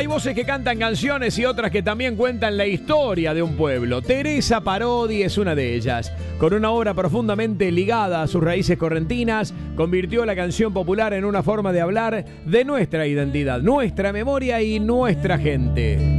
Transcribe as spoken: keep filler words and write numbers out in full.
voces que cantan canciones y otras que también cuentan la historia de un pueblo. Teresa Parodi es una de ellas. Con una obra profundamente ligada a sus raíces correntinas, convirtió la canción popular en una forma de hablar de nuestra identidad, nuestra memoria y nuestra gente.